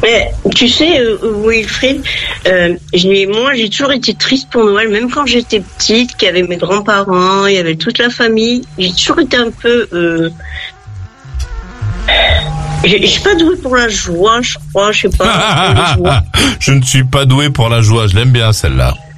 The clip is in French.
Mais tu sais, Wilfried, moi j'ai toujours été triste pour Noël, même quand j'étais petite, qu'il y avait mes grands-parents, il y avait toute la famille. J'ai toujours été un peu... Je suis pas douée pour la joie, je crois, je sais pas. Je ne suis pas doué pour la joie, je l'aime bien celle-là.